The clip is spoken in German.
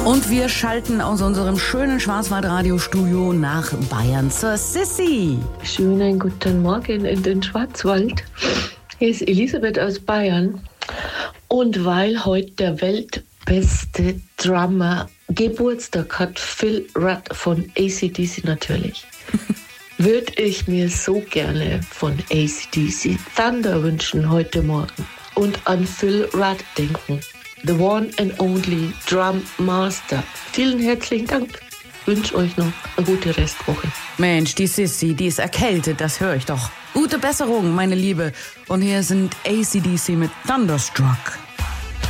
Und wir schalten aus unserem schönen Schwarzwald-Radiostudio nach Bayern zur Sissi. Schönen guten Morgen in den Schwarzwald. Hier ist Elisabeth aus Bayern. Und weil heute der weltbeste Drummer Geburtstag hat, Phil Rudd von AC/DC natürlich, würde ich mir so gerne von AC/DC Thunder wünschen heute Morgen und an Phil Rudd denken. The one and only Drum Master. Vielen herzlichen Dank. Wünsche euch noch eine gute Restwoche. Mensch, die Sissi, die ist erkältet, das höre ich doch. Gute Besserung, meine Liebe. Und hier sind AC/DC mit Thunderstruck.